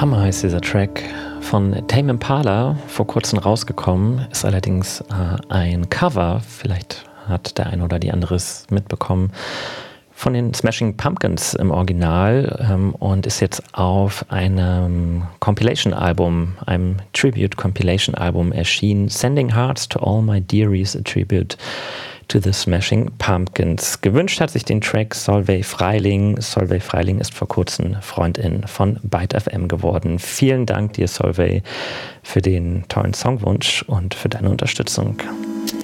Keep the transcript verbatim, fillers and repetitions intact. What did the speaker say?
Hammer heißt dieser Track von Tame Impala, vor kurzem rausgekommen, ist allerdings äh, ein Cover, vielleicht hat der eine oder die andere es mitbekommen, von den Smashing Pumpkins im Original ähm, und ist jetzt auf einem Compilation-Album, einem Tribute-Compilation-Album erschienen. Sending Hearts to All My Dearies, a Tribute to the Smashing Pumpkins. Gewünscht hat sich den Track Solveig Freiling. Solveig Freiling ist vor kurzem Freundin von Byte F M geworden. Vielen Dank dir, Solveig, für den tollen Songwunsch und für deine Unterstützung.